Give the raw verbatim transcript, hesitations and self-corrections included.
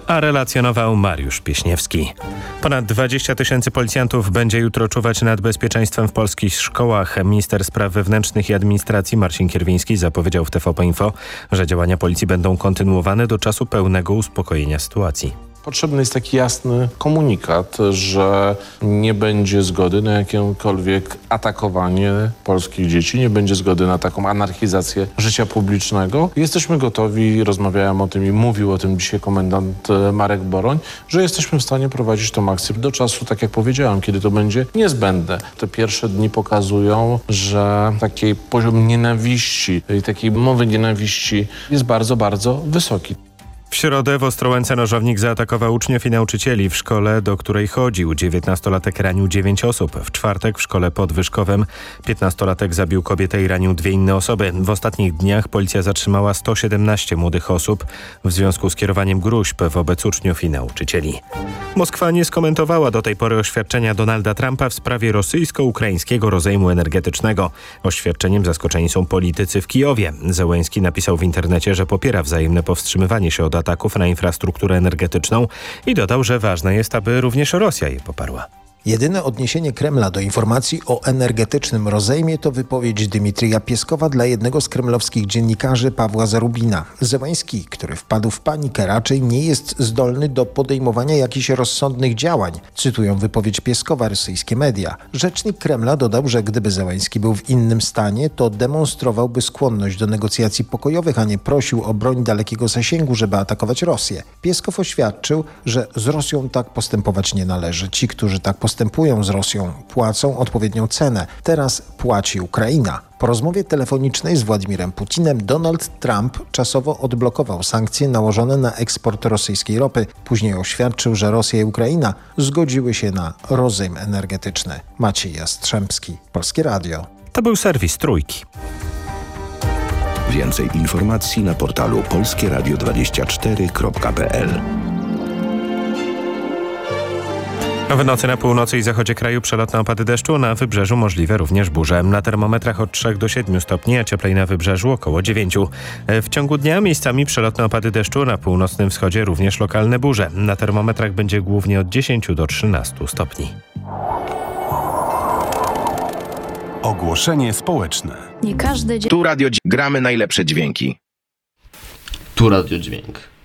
A relacjonował Mariusz Pieśniewski. Ponad dwadzieścia tysięcy policjantów będzie jutro czuwać nad bezpieczeństwem w polskich szkołach. Minister Spraw Wewnętrznych i Administracji Marcin Kierwiński zapowiedział w T V P Info, że działania policji będą kontynuowane do czasu pełnego uspokojenia sytuacji. Potrzebny jest taki jasny komunikat, że nie będzie zgody na jakiekolwiek atakowanie polskich dzieci, nie będzie zgody na taką anarchizację życia publicznego. Jesteśmy gotowi, rozmawiałem o tym i mówił o tym dzisiaj komendant Marek Boroń, że jesteśmy w stanie prowadzić tą akcję do czasu, tak jak powiedziałem, kiedy to będzie niezbędne. Te pierwsze dni pokazują, że taki poziom nienawiści i takiej mowy nienawiści jest bardzo, bardzo wysoki. W środę w Ostrołęce nożownik zaatakował uczniów i nauczycieli w szkole, do której chodził. dziewiętnastolatek ranił dziewięć osób. W czwartek w szkole pod Wyszkowem piętnastolatek zabił kobietę i ranił dwie inne osoby. W ostatnich dniach policja zatrzymała sto siedemnaście młodych osób w związku z kierowaniem gróźb wobec uczniów i nauczycieli. Moskwa nie skomentowała do tej pory oświadczenia Donalda Trumpa w sprawie rosyjsko-ukraińskiego rozejmu energetycznego. Oświadczeniem zaskoczeni są politycy w Kijowie. Zełenski napisał w internecie, że popiera wzajemne powstrzymywanie się od ataków na infrastrukturę energetyczną i dodał, że ważne jest, aby również Rosja je poparła. Jedyne odniesienie Kremla do informacji o energetycznym rozejmie to wypowiedź Dmitrija Pieskowa dla jednego z kremlowskich dziennikarzy Pawła Zarubina. Zełański, który wpadł w panikę, raczej nie jest zdolny do podejmowania jakichś rozsądnych działań. Cytują wypowiedź Pieskowa rosyjskie media. Rzecznik Kremla dodał, że gdyby Zełański był w innym stanie, to demonstrowałby skłonność do negocjacji pokojowych, a nie prosił o broń dalekiego zasięgu, żeby atakować Rosję. Pieskow oświadczył, że z Rosją tak postępować nie należy. Ci, którzy tak postępują, Postępują z Rosją, płacą odpowiednią cenę. Teraz płaci Ukraina. Po rozmowie telefonicznej z Władimirem Putinem Donald Trump czasowo odblokował sankcje nałożone na eksport rosyjskiej ropy. Później oświadczył, że Rosja i Ukraina zgodziły się na rozejm energetyczny. Maciej Jastrzębski, Polskie Radio. To był serwis Trójki. Więcej informacji na portalu polskie radio dwadzieścia cztery kropka p l. W nocy na północy i zachodzie kraju przelotne opady deszczu, na wybrzeżu możliwe również burze. Na termometrach od trzech do siedmiu stopni, a cieplej na wybrzeżu około dziewięciu. W ciągu dnia miejscami przelotne opady deszczu, na północnym wschodzie również lokalne burze. Na termometrach będzie głównie od dziesięciu do trzynastu stopni. Ogłoszenie społeczne. Nie każdy dzień. Tu Radio Gramy najlepsze dźwięki. Tu Radio Dźwięk.